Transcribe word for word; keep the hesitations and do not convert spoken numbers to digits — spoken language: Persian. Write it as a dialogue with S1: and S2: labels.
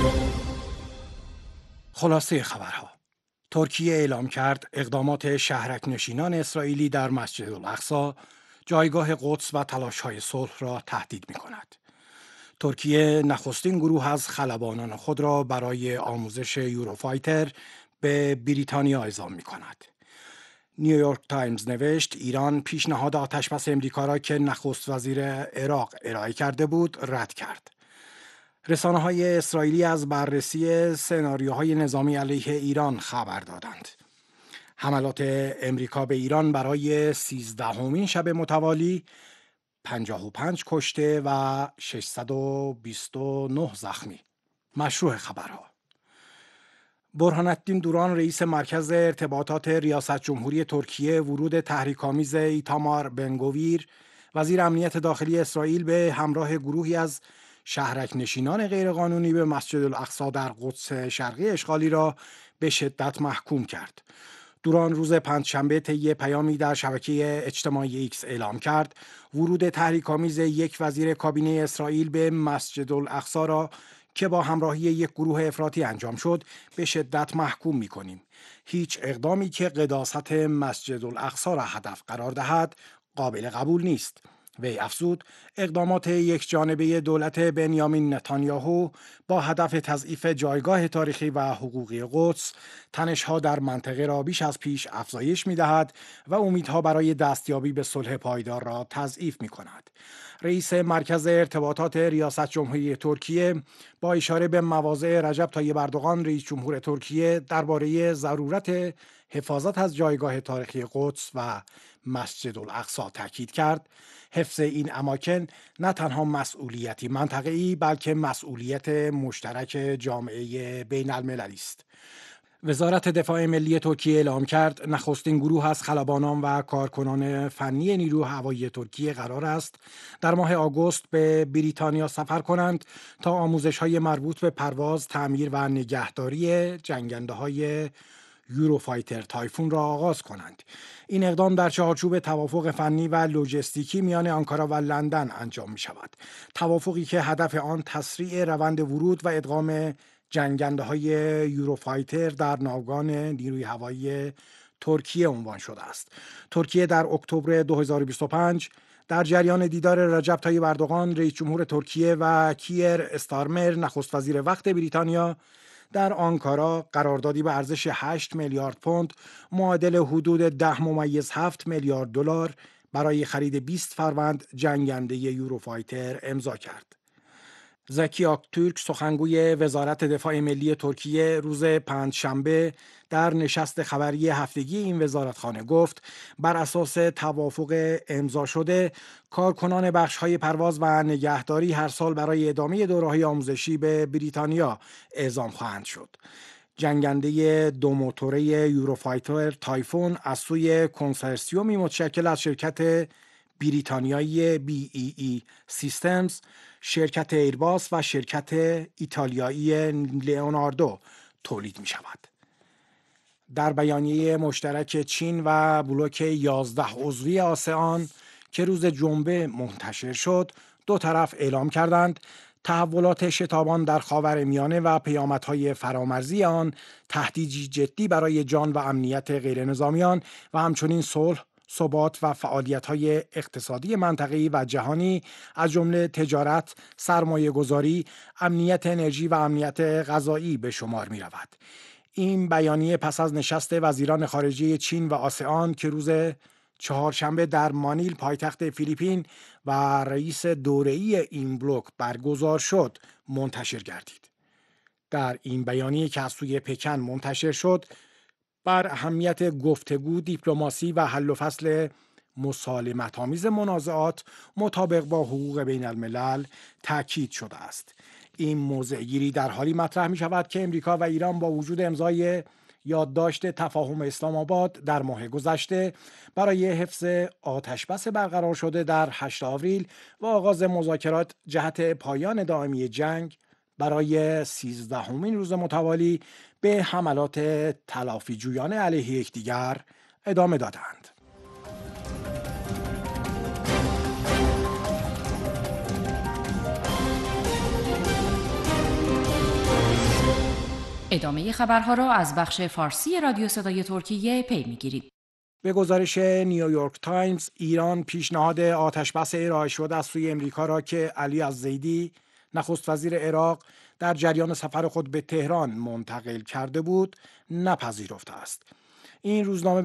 S1: خلاصه خبرها: ترکیه اعلام کرد اقدامات شهرک نشینان اسرائیلی در مسجد الاقصی جایگاه قدس و تلاش‌های صلح را تهدید می‌کند. ترکیه نخستین گروه از خلبانان خود را برای آموزش یوروفایتر به بریتانیا اعزام می‌کند. نیویورک تایمز نوشت ایران پیشنهاد آتشبس امریکا را که نخست وزیر عراق ارائه کرده بود رد کرد. رسانه‌های اسرائیلی از بررسی سناریوهای نظامی علیه ایران خبر دادند. حملات امریکا به ایران برای سیزدهمین شب متوالی پنجاه و پنج کشته و ششصد و بیست و نه زخمی. مشروع خبرها: برهان الدین دوران رئیس مرکز ارتباطات ریاست جمهوری ترکیه ورود تحریک‌آمیز ایتامار بنگویر وزیر امنیت داخلی اسرائیل به همراه گروهی از شهرک نشینان غیرقانونی به مسجد الاقصی در قدس شرقی اشغالی را به شدت محکوم کرد. دوران روز پنجشنبه طی پیامی در شبکه اجتماعی ایکس اعلام کرد ورود تحریک‌آمیز یک وزیر کابینه اسرائیل به مسجد الاقصی را که با همراهی یک گروه افراطی انجام شد به شدت محکوم می‌کنیم. هیچ اقدامی که قداست مسجد الاقصی را هدف قرار دهد قابل قبول نیست. وی افزود اقدامات یک جانبه دولت بنیامین نتانیاهو با هدف تضعیف جایگاه تاریخی و حقوقی قدس تنش‌ها در منطقه را بیش از پیش افزایش می‌دهد و امیدها برای دستیابی به صلح پایدار را تضعیف می‌کند. رئیس مرکز ارتباطات ریاست جمهوری ترکیه با اشاره به مواضع رجب طیب اردوغان رئیس جمهور ترکیه درباره ضرورت حفاظت از جایگاه تاریخی قدس و مسجد الاقصی تاکید کرد. حفظ این اماکن نه تنها مسئولیتی منطقه‌ای بلکه مسئولیت مشترک جامعه بین المللی است. وزارت دفاع ملی ترکیه اعلام کرد نخستین گروه از خلبانان و کارکنان فنی نیروی هوایی ترکیه قرار است در ماه آگوست به بریتانیا سفر کنند تا آموزش‌های مربوط به پرواز، تعمیر و نگهداری جنگنده‌های یوروفایتر تایفون را آغاز کنند. این اقدام در چارچوب توافق فنی و لوجستیکی میان آنکارا و لندن انجام می شود. توافقی که هدف آن تسریع روند ورود و ادغام جنگنده‌های یوروفایتر در ناوگان نیروی هوایی ترکیه عنوان شده است. ترکیه در اکتبر دو هزار و بیست و پنج در جریان دیدار رجب طیب اردوغان رئیس جمهور ترکیه و کیر استارمر نخست وزیر وقت بریتانیا در آنکارا قراردادی به ارزش هشت میلیارد پوند معادل حدود ده ممیز هفت میلیارد دلار برای خرید بیست فروند جنگنده یوروفایتر امضا کرد. زکی آکتورک سخنگوی وزارت دفاع ملی ترکیه روز پنجشنبه در نشست خبری هفتگی این وزارتخانه گفت بر اساس توافق امضا شده کارکنان بخش‌های پرواز و نگهداری هر سال برای ادامه دوره‌های آموزشی به بریتانیا اعزام خواهند شد. جنگنده دو موتوره یوروفایتر تایفون از سوی کنسرسیومی متشکل از شرکت بریتانیایی بی ای ای سیستمز، شرکت ایرباس و شرکت ایتالیایی لئوناردو تولید می شود. در بیانیه مشترک چین و بلوک یازده عضوی آسئان که روز جمعه منتشر شد، دو طرف اعلام کردند تحولات شتابان در خاورمیانه و پیامدهای فرامرزی آن تهدیدی جدی برای جان و امنیت غیرنظامیان و همچنین صلح، ثبات و فعالیت‌های اقتصادی منطقه‌ای و جهانی از جمله تجارت، سرمایه‌گذاری، امنیت انرژی و امنیت غذایی به شمار می‌رود. این بیانیه پس از نشست وزیران خارجه چین و آسئان که روز چهارشنبه در مانیل پایتخت فیلیپین و رئیس دوره‌ای این بلوک برگزار شد منتشر گردید. در این بیانیه که از سوی پکن منتشر شد بر اهمیت گفتگو، دیپلماسی و حل و فصل مسالمت‌آمیز منازعات مطابق با حقوق بین الملل تاکید شده است. این موضع گیری در حالی مطرح می شود که امریکا و ایران با وجود امضای یادداشت تفاهم اسلام آباد در ماه گذشته برای حفظ آتشبس برقرار شده در هشتم آوریل و آغاز مذاکرات جهت پایان دائمی جنگ برای سیزدهمین روز متوالی به حملات تلافی جویانه علیه یکدیگر ادامه دادند.
S2: ادامه خبرها را از بخش فارسی رادیو صدای ترکیه پی میگیرید.
S1: به گزارش نیویورک تایمز، ایران پیشنهاد آتشبس ارائه شده از سوی امریکا را که علی الزیدی نخست وزیر عراق در جریان سفر خود به تهران منتقل کرده بود نپذیرفته است. این روزنامه